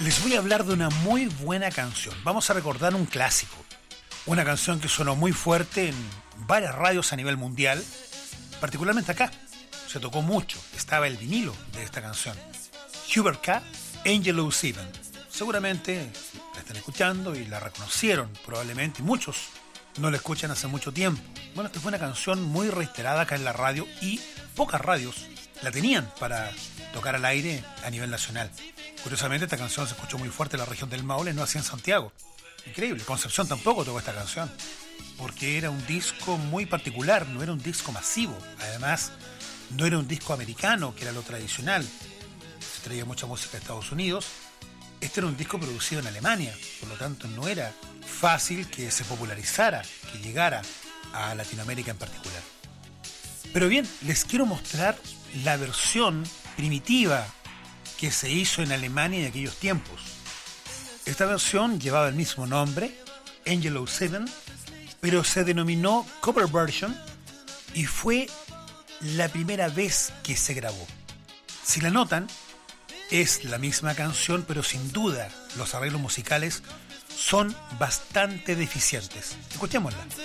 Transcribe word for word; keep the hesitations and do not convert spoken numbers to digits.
Les voy a hablar de una muy buena canción. Vamos a recordar un clásico. Una canción que sonó muy fuerte en varias radios a nivel mundial, particularmente acá. Se tocó mucho. Estaba el vinilo de esta canción. Hubert K. Angel oh Seven. Seguramente la están escuchando y la reconocieron probablemente. Muchos no la escuchan hace mucho tiempo. Bueno, esta fue una canción muy reiterada acá en la radio y pocas radios la tenían para tocar al aire a nivel nacional. Curiosamente, esta canción se escuchó muy fuerte en la región del Maule, no así en Santiago. Increíble. Concepción tampoco tocó esta canción, porque era un disco muy particular, no era un disco masivo. Además, no era un disco americano, que era lo tradicional. Se traía mucha música de Estados Unidos. Este era un disco producido en Alemania, por lo tanto no era fácil que se popularizara, que llegara a Latinoamérica en particular. Pero bien, les quiero mostrar la versión primitiva que se hizo en Alemania en aquellos tiempos. Esta versión llevaba el mismo nombre, Angel oh Seven, pero se denominó cover version y fue la primera vez que se grabó. Si la notan, es la misma canción, pero sin duda los arreglos musicales son bastante deficientes. Escuchémosla.